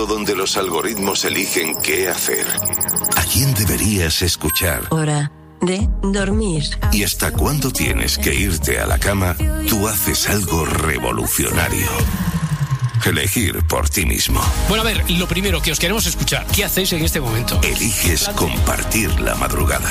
mundo donde los algoritmos eligen qué hacer, a quién deberías escuchar, hora de dormir, y hasta cuándo tienes que irte a la cama, tú haces algo revolucionario. Elegir por ti mismo. Bueno, a ver, lo primero que os queremos escuchar, ¿qué hacéis en este momento? Eliges compartir la madrugada.